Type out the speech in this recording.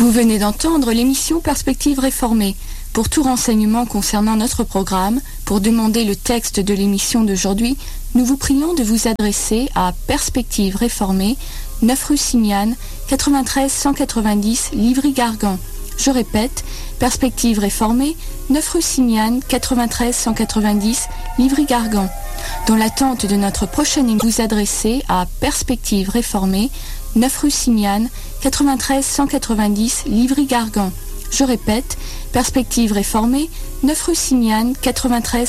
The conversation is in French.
Vous venez d'entendre l'émission Perspectives réformées. Pour tout renseignement concernant notre programme, pour demander le texte de l'émission d'aujourd'hui, nous vous prions de vous adresser à Perspectives réformées, 9 rue Simiane, 93 190 Livry-Gargan. Je répète, Perspectives réformées, 9 rue Simiane, 93 190 Livry-Gargan. Dans l'attente de notre prochaine émission, vous adressez à Perspectives réformées, 9 rue Simiane, 93 190 Livry-Gargan. Je répète, Perspectives réformées, 9 rue Simiane, 93